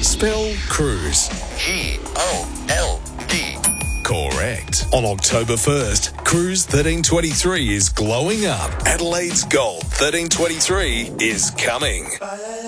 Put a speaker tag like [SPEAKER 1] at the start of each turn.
[SPEAKER 1] Spell cruise.
[SPEAKER 2] G-O-L-D.
[SPEAKER 1] Correct. On October 1st, Cruise 1323 is glowing up. Adelaide's Gold 1323 is coming.